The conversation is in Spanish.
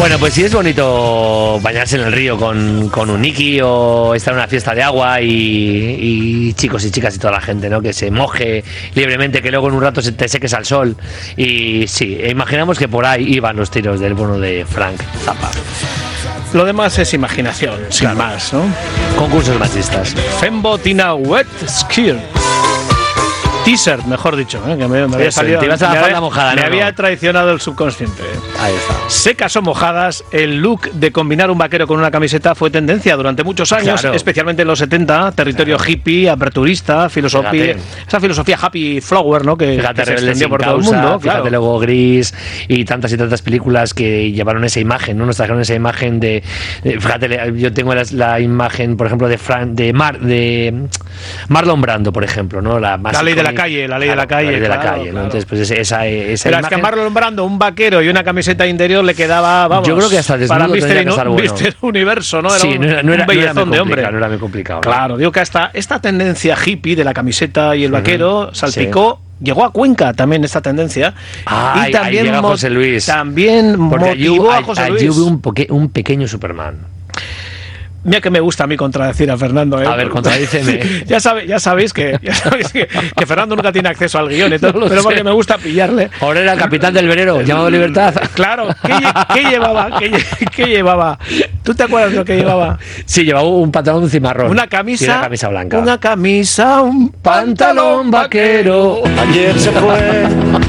Bueno, pues sí es bonito bañarse en el río con un Niki o estar en una fiesta de agua y chicos y chicas y toda la gente, ¿no? Que se moje libremente, que luego en un rato te seques al sol. Y sí, imaginamos que por ahí iban los tiros del bono de Frank Zappa. Lo demás es imaginación, sin más, ¿no? Concursos machistas. Fembo Tina Wet Skirt. Teaser, mejor dicho, ¿eh? Que me había salido. Te ibas a la falda mojada, me ¿no? había traicionado el subconsciente. Ahí está. Secas o mojadas, el look de combinar un vaquero con una camiseta fue tendencia durante muchos años, Claro. especialmente en los 70, territorio hippie, aperturista, filosofía, esa filosofía happy flower, ¿no? Que Fíjate, se Rebelde extendió sin por causa, todo el mundo. fíjate Claro. luego Gris y tantas películas que llevaron esa imagen, ¿no? Nos trajeron esa imagen de fíjate, yo tengo la imagen, por ejemplo, de Marlon Brando, por ejemplo, ¿no? La ley de la calle, la ley de la calle, ¿no? claro. Entonces, pues esa Pero imagen. es que a Marlon Brando un vaquero y una camiseta interior le quedaba, vamos, yo creo que hasta desnudo para tendría que estar bueno. Mister Universo, ¿no? Era sí, no era un bellezón de hombre. No era muy complicado. Claro, digo que hasta esta tendencia hippie de la camiseta y el vaquero salpicó. Sí. Llegó a Cuenca también esta tendencia. Y también llega José Luis. También motivó a José Luis. Allí hubo un pequeño Superman. Mira que me gusta a mí contradecir a Fernando, ¿eh? A ver, contradíceme. ya sabéis que Fernando nunca tiene acceso al guión, pero sé. porque me gusta pillarle. Ahora era el capitán del velero, llamado Libertad. Claro, ¿qué llevaba? ¿Qué llevaba? ¿Tú te acuerdas de lo que llevaba? Sí, llevaba un pantalón cimarrón. Una camisa. Y una camisa blanca. Una camisa, un pantalón vaquero. Ayer se fue